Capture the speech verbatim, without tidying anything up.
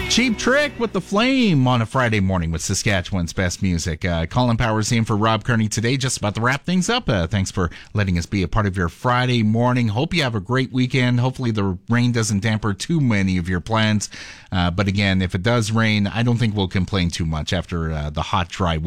Cheap Trick with The Flame on a Friday morning with Saskatchewan's best music. Uh, Colin Powers in for Rob Kearney today, just about to wrap things up. Uh, thanks for letting us be a part of your Friday morning. Hope you have a great weekend. Hopefully the rain doesn't damper too many of your plans. Uh, but again, if it does rain, I don't think we'll complain too much after uh, the hot, dry